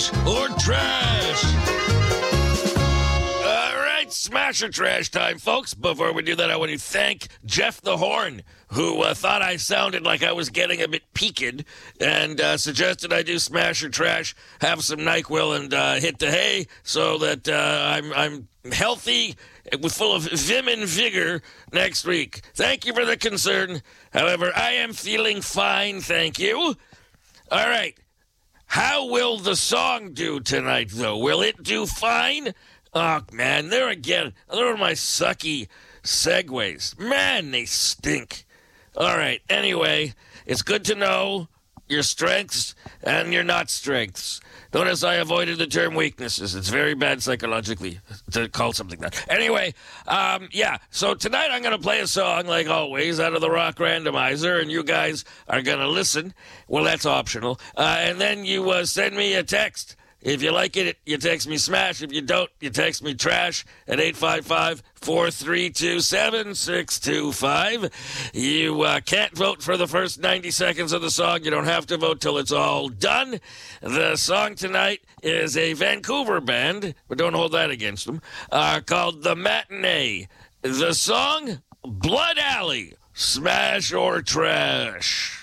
Smash or trash? All right, smash or trash time, folks. Before we do that, I want to thank Jeff the Horn, who thought I sounded like I was getting a bit peaked and suggested I do smash or trash, have some NyQuil, and hit the hay so that I'm healthy, with full of vim and vigor next week. Thank you for the concern. However, I am feeling fine, thank you. All right. How will the song do tonight, though? Will it do fine? Oh, man, there again. Those are my sucky segues. Man, they stink. All right, anyway, it's good to know your strengths and your not strengths. Notice I avoided the term weaknesses. It's very bad psychologically to call something that. Anyway, so tonight I'm going to play a song, like always, out of the Rock Randomizer, and you guys are going to listen. Well, that's optional. And then you send me a text. If you like it, you text me smash. If you don't, you text me trash at 855-432-7625. You can't vote for the first 90 seconds of the song. You don't have to vote till it's all done. The song tonight is a Vancouver band, but don't hold that against them, called The Matinee. The song, Blood Alley. Smash or trash?